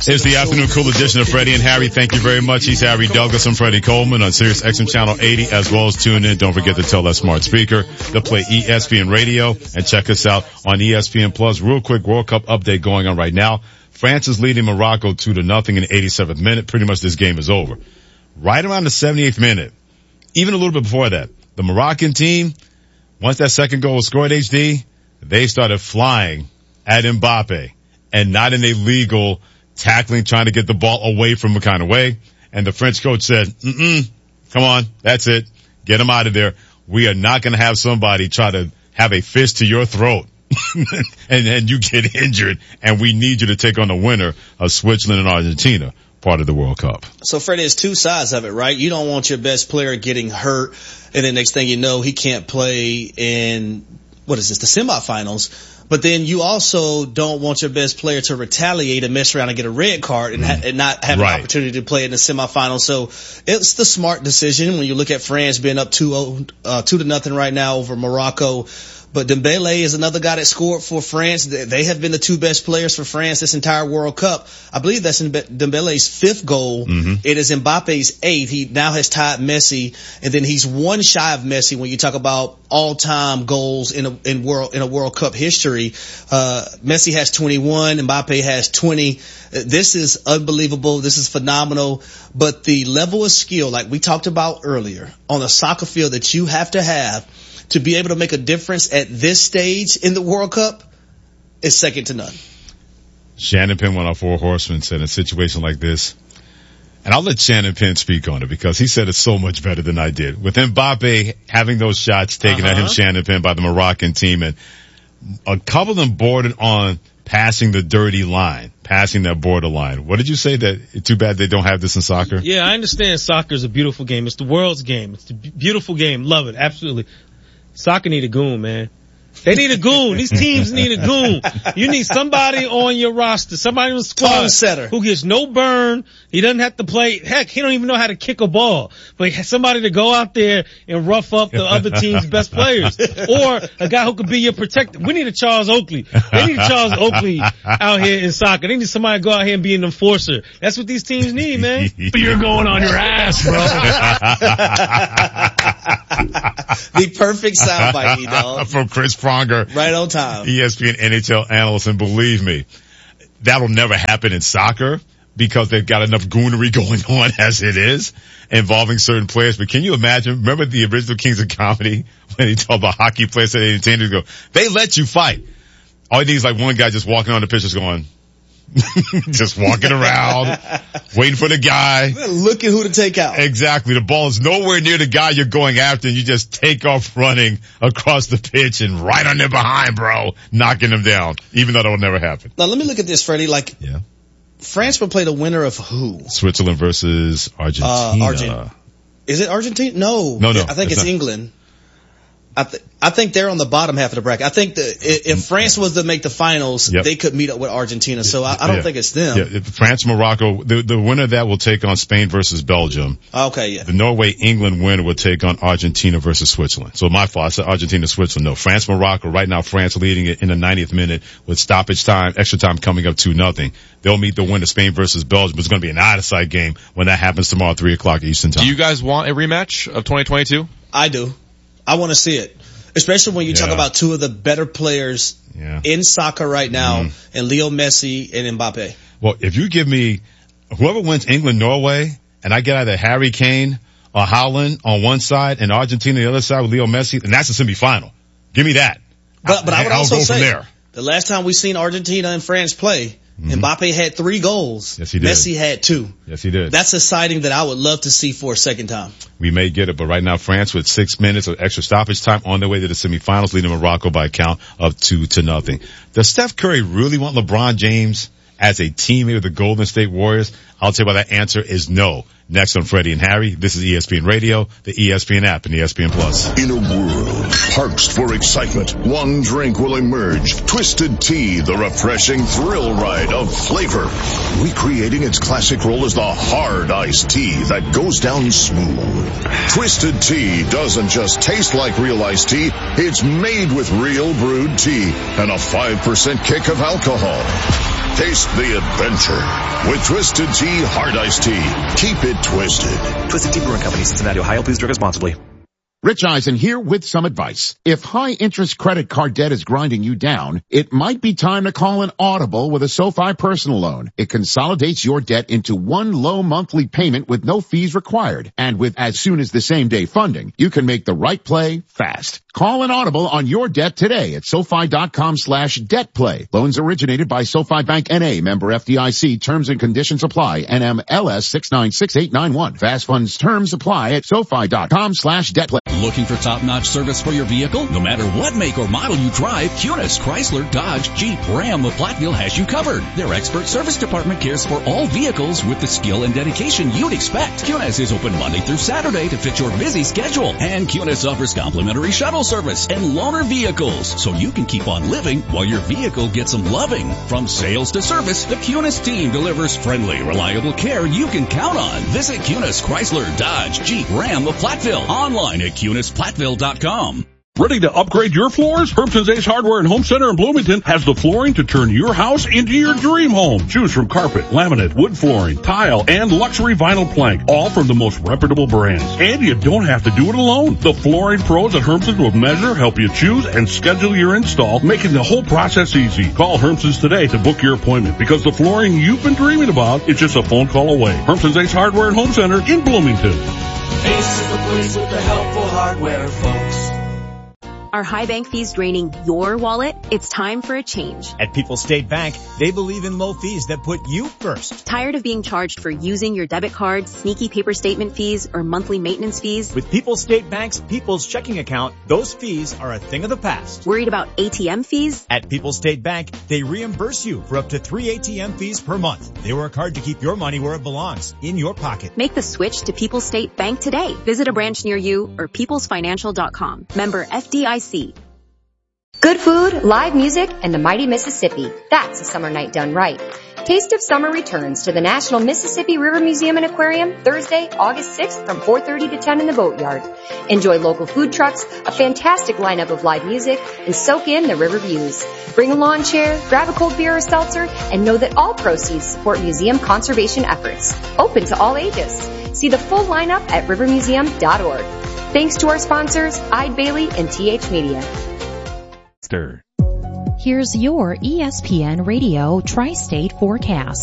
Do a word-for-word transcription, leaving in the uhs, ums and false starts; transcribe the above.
It's the afternoon cool edition of Freddie and Harry. Thank you very much. He's Harry Douglas. I'm Freddie Coleman on Sirius X M Channel eighty, as well as tune in. Don't forget to tell that smart speaker to play E S P N Radio and check us out on E S P N Plus. Real quick World Cup update going on right now. France is leading Morocco two to nothing in the eighty-seventh minute. Pretty much this game is over. Right around the seventy-eighth minute, even a little bit before that, the Moroccan team, once that second goal was scored, H D, they started flying at Mbappe and not in a legal tackling, trying to get the ball away from him kind of way. And the French coach said, mm-mm, come on, that's it. Get him out of there. We are not going to have somebody try to have a fist to your throat and then you get injured, and we need you to take on the winner of Switzerland and Argentina, part of the World Cup. So, Freddie, there's two sides of it, right? You don't want your best player getting hurt, and then next thing you know, he can't play in, what is this, the semifinals. But then you also don't want your best player to retaliate and mess around and get a red card and, ha- and not have right. an opportunity to play in the semifinals. So it's the smart decision when you look at France being up two, uh, two to nothing right now over Morocco. But Dembele is another guy that scored for France. They have been the two best players for France this entire World Cup. I believe that's Dembele's fifth goal. Mm-hmm. It is Mbappe's eighth. He now has tied Messi, and then he's one shy of Messi when you talk about all-time goals in a, in world in a World Cup history. Uh, Messi has twenty-one. Mbappe has twenty. This is unbelievable. This is phenomenal. But the level of skill, like we talked about earlier, on a soccer field that you have to have to be able to make a difference at this stage in the World Cup is second to none. Shannon Penn, one of our four horsemen, said in a situation like this, and I'll let Shannon Penn speak on it because he said it so much better than I did. With Mbappe having those shots taken uh-huh. at him, Shannon Penn, by the Moroccan team, and a couple of them bordered on passing the dirty line, passing that borderline. What did you say? That it's too bad they don't have this in soccer? Yeah, I understand soccer is a beautiful game. It's the world's game. It's a beautiful game. Love it. Absolutely. Soccer need a goon, man. They need a goon. These teams need a goon. You need somebody on your roster, somebody on the squad setter who gets no burn. He doesn't have to play. Heck, he don't even know how to kick a ball. But somebody to go out there and rough up the other team's best players. Or a guy who could be your protector. We need a Charles Oakley. They need a Charles Oakley out here in soccer. They need somebody to go out here and be an enforcer. That's what these teams need, man. You're going on your ass, bro. The perfect soundbite, dog. From Chris Pronger. Right on time. E S P N N H L analyst, and believe me, that'll never happen in soccer because they've got enough goonery going on as it is involving certain players. But can you imagine, remember the original Kings of Comedy when he talked about hockey players at eighteen years ago? They let you fight. All you need is like one guy just walking on the pitch just going, just walking around, waiting for the guy. Looking who to take out. Exactly. The ball is nowhere near the guy you're going after, and you just take off running across the pitch and right on there behind, bro, knocking him down, even though that will never happen. Now, let me look at this, Freddie. Like, yeah. France will play the winner of who? Switzerland versus Argentina. Uh, Argent- is it Argentina? No. No, no. I think it's, it's England. I, th- I think they're on the bottom half of the bracket. I think that if France was to make the finals, yep. they could meet up with Argentina. So I, I don't yeah. think it's them. Yeah. France, Morocco, the, the winner of that will take on Spain versus Belgium. Okay, yeah. The Norway-England winner will take on Argentina versus Switzerland. So my fault. I said Argentina, Switzerland. No, France, Morocco. Right now, France leading it in the ninetieth minute with stoppage time, extra time coming up two nothing. They'll meet the winner, Spain versus Belgium. It's going to be an out-of-sight game when that happens tomorrow, three o'clock Eastern time. Do you guys want a rematch of twenty twenty-two? I do. I want to see it. Especially when you yeah. talk about two of the better players yeah. in soccer right now, mm. and Leo Messi and Mbappe. Well, if you give me whoever wins England, Norway, and I get either Harry Kane or Haaland on one side and Argentina on the other side with Leo Messi, then that's a semifinal. Give me that. But, but I, I would I'll also go say, from there. The last time we seen Argentina and France play, mm-hmm. Mbappe had three goals. Yes, he did. Messi had two. Yes, he did. That's a sighting that I would love to see for a second time. We may get it, but right now France with six minutes of extra stoppage time on their way to the semifinals, leading Morocco by a count of two to nothing. Does Steph Curry really want LeBron James as a teammate of the Golden State Warriors? I'll tell you why that answer is no. Next on Freddie and Harry, this is E S P N Radio, the E S P N app, and E S P N Plus. In a world parched for excitement, one drink will emerge. Twisted Tea, the refreshing thrill ride of flavor. Recreating its classic role as the hard iced tea that goes down smooth. Twisted Tea doesn't just taste like real iced tea, it's made with real brewed tea and a five percent kick of alcohol. Taste the adventure with Twisted Tea Hard Iced Tea. Keep it twisted. Twisted Tea Brewing Company, Cincinnati, Ohio. Please drink responsibly. Rich Eisen here with some advice. If high-interest credit card debt is grinding you down, it might be time to call an audible with a SoFi personal loan. It consolidates your debt into one low monthly payment with no fees required. And with as soon as the same day funding, you can make the right play fast. Call an audible on your debt today at SoFi.com slash debt play. Loans originated by SoFi Bank N A, member F D I C. Terms and conditions apply. N M L S six nine six eight nine one. Fast funds terms apply at SoFi.com slash debt play. Looking for top-notch service for your vehicle? No matter what make or model you drive, Cunis, Chrysler, Dodge, Jeep, Ram of Platteville has you covered. Their expert service department cares for all vehicles with the skill and dedication you'd expect. Cunis is open Monday through Saturday to fit your busy schedule. And Cunis offers complimentary shuttle service and loaner vehicles, so you can keep on living while your vehicle gets some loving. From sales to service, the Cunis team delivers friendly, reliable care you can count on. Visit Cunis, Chrysler, Dodge, Jeep, Ram of Platteville. Online at Cunis Platteville dot com. Ready to upgrade your floors? Herbson's Ace Hardware and Home Center in Bloomington has the flooring to turn your house into your dream home. Choose from carpet, laminate, wood flooring, tile, and luxury vinyl plank, all from the most reputable brands. And you don't have to do it alone. The flooring pros at Herbson's will measure, help you choose, and schedule your install, making the whole process easy. Call Herbson's today to book your appointment, because the flooring you've been dreaming about is just a phone call away. Herbson's Ace Hardware and Home Center in Bloomington. Ace is the place with the helpful hardware, folks. Are high bank fees draining your wallet? It's time for a change. At People's State Bank, they believe in low fees that put you first. Tired of being charged for using your debit card, sneaky paper statement fees, or monthly maintenance fees? With People's State Bank's People's Checking Account, those fees are a thing of the past. Worried about A T M fees? At People's State Bank, they reimburse you for up to three A T M fees per month. They work hard to keep your money where it belongs, in your pocket. Make the switch to People's State Bank today. Visit a branch near you or peoples financial dot com. Member F D I C. Good food, live music, and the mighty Mississippi. That's a summer night done right. Taste of Summer returns to the National Mississippi River Museum and Aquarium Thursday, August sixth from four thirty to ten in the Boatyard. Enjoy local food trucks, a fantastic lineup of live music, and soak in the river views. Bring a lawn chair, grab a cold beer or seltzer, and know that all proceeds support museum conservation efforts. Open to all ages. See the full lineup at river museum dot org. Thanks to our sponsors, Eide Bailey and T H Media. Here's your E S P N Radio Tri-State forecast.